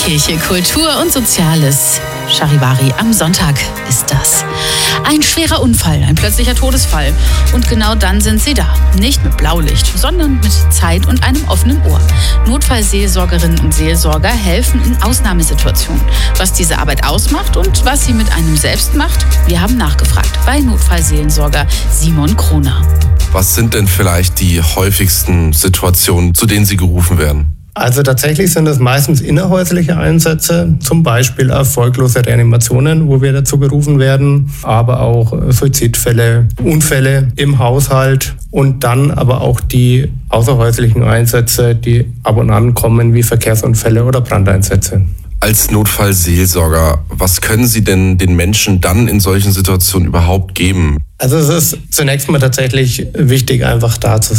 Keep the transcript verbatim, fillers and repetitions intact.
Kirche, Kultur und Soziales. Charivari am Sonntag ist das. Ein schwerer Unfall, ein plötzlicher Todesfall. Und genau dann sind sie da. Nicht mit Blaulicht, sondern mit Zeit und einem offenen Ohr. Notfallseelsorgerinnen und Seelsorger helfen in Ausnahmesituationen. Was diese Arbeit ausmacht und was sie mit einem selbst macht, wir haben nachgefragt bei Notfallseelsorger Simon Kroner. Was sind denn vielleicht die häufigsten Situationen, zu denen Sie gerufen werden? Also tatsächlich sind es meistens innerhäusliche Einsätze, zum Beispiel erfolglose Reanimationen, wo wir dazu gerufen werden, aber auch Suizidfälle, Unfälle im Haushalt und dann aber auch die außerhäuslichen Einsätze, die ab und an kommen, wie Verkehrsunfälle oder Brandeinsätze. Als Notfallseelsorger, was können Sie denn den Menschen dann in solchen Situationen überhaupt geben? Also es ist zunächst mal tatsächlich wichtig, einfach da zu sein.